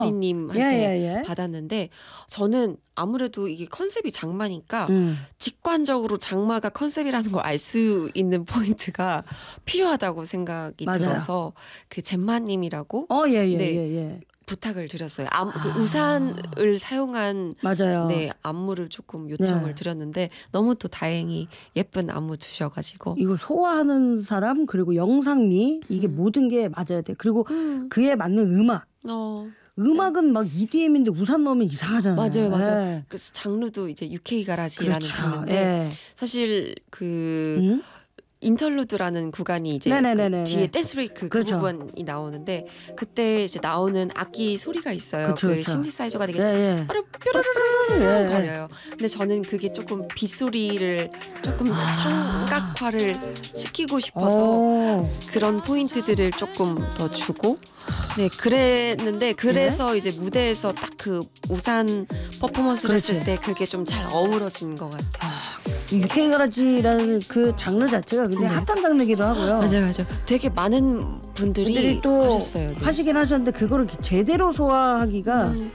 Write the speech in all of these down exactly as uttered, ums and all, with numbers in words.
디님한테 예, 예, 예. 받았는데 저는 아무래도 이게 컨셉이 장마니까 음. 직관적으로 장마가 컨셉이라는 걸 알 수 있는 포인트가 필요하다고 생각이 맞아요. 들어서 그 잼마님이라고 어, 예, 예, 네. 예, 예. 부탁을 드렸어요. 암, 그 아. 우산을 사용한 맞아요. 네, 안무를 조금 요청을 네. 드렸는데 너무 또 다행히 예쁜 안무 주셔가지고 이걸 소화하는 사람 그리고 영상미 이게 음. 모든 게 맞아야 돼. 그리고 음. 그에 맞는 음악. 어. 음악은 막 이디엠인데 우산 넣으면 이상하잖아요. 맞아요, 맞아요. 예. 그래서 장르도 이제 유케이 가라지라는 그렇죠. 장르인데 예. 사실 그 음? 인터루드라는 구간이 이제 네네네네. 그 뒤에 댄스 브레이크 그 그렇죠. 부분이 나오는데 그때 이제 나오는 악기 소리가 있어요. 그쵸, 그 그쵸. 신디사이저가 되게 예, 예. 빠르 뾰로로로로 예, 예. 거려요. 근데 저는 그게 조금 빗소리를 조금 아. 청각화를 시키고 싶어서 어. 그런 포인트들을 조금 더 주고 네 그랬는데 그래서 이제 무대에서 딱 그 우산 퍼포먼스를 그렇지. 했을 때 그게 좀 잘 어우러진 것 같아요. 유케이 가라지라는 그 장르 자체가 굉장히 네. 핫한 장르이기도 하고요. 맞아요, 맞아요. 되게 많은 분들이, 분들이 또 하셨어요. 네. 하시긴 하셨는데 그거를 이렇게 제대로 소화하기가 음.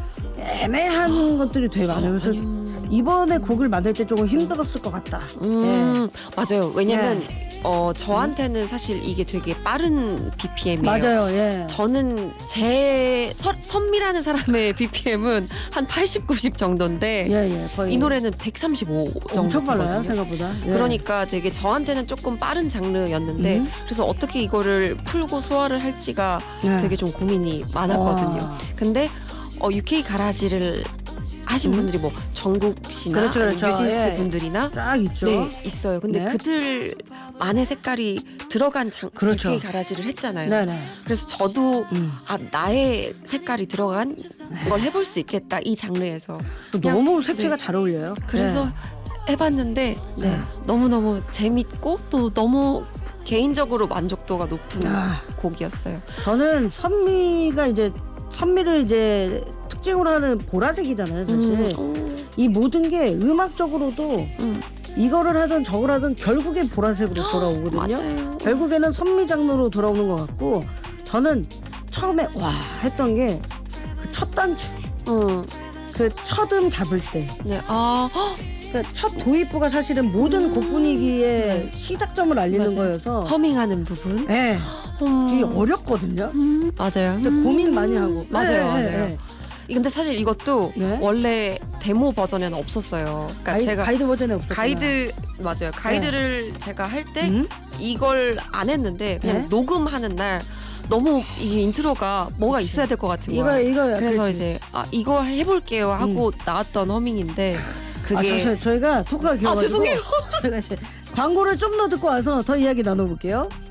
애매한 것들이 되게 많아요. 그래서 아니요. 이번에 곡을 만들 때 조금 힘들었을 것 같다. 음, 맞아요. 왜냐면 예. 어 저한테는 사실 이게 되게 빠른 비피엠이에요. 맞아요. 예. 저는 제 서, 선미라는 사람의 비피엠은 한 팔십, 구십 정도인데 예, 예. 거의 이 노래는 백삼십오 정도 엄청 빨라요, 되거든요. 생각보다. 예. 그러니까 되게 저한테는 조금 빠른 장르였는데 음. 그래서 어떻게 이거를 풀고 소화를 할지가 예. 되게 좀 고민이 많았거든요. 와. 근데 어, 유케이 가라지를 하신 음. 분들이 뭐 정국 씨나 그렇죠, 아니면 그렇죠. 뉴진스 예. 분들이나 쫙 있죠. 네 있어요. 근데 네. 그들만의 색깔이 들어간 장, 그렇죠. 유케이 가라지를 했잖아요. 네네. 그래서 저도 음. 아 나의 색깔이 들어간 걸 해볼 수 있겠다 이 장르에서 그냥- 너무 색채가 네. 잘 어울려요. 그래서 네. 해봤는데 네, 네. 너무 너무 재밌고 또 너무 개인적으로 만족도가 높은 아. 곡이었어요. 저는 선미가 이제 선미를 이제 특징으로 하는 보라색이잖아요, 사실. 음, 이 모든 게 음악적으로도 음, 이거를 하든 저걸 하든 결국엔 보라색으로 돌아오거든요. 맞아요. 결국에는 선미 장르로 돌아오는 것 같고 저는 처음에 와 했던 게 그 첫 단추, 음, 그 첫 음 잡을 때, 네, 아, 헉, 그 첫 도입부가 사실은 모든 음. 곡 분위기의 네. 시작점을 알리는 맞아요. 거여서 허밍하는 부분. 예, 음, 되게 어렵거든요. 음, 맞아요. 근데 고민 많이 하고 맞아요, 예, 맞아요. 예, 예. 근데 사실 이것도 네. 원래 데모 버전에는 없었어요. 그러니까 가이, 제가 가이드 버전에 없었구나. 가이드 맞아요. 가이드를 제가 할 때 음? 이걸 안 했는데 그냥 네? 녹음하는 날 너무 이 인트로가 뭐가 그치. 있어야 될 것 같은 이거 거야. 이거 그래서 그렇지. 이제 아 이거 해볼게요 하고 나왔던 허밍인데 아, 그게 잠시만요. 저희가 토크가 길어가지고 죄송해요. 저희가 이제 광고를 좀 더 듣고 와서 더 이야기 나눠볼게요.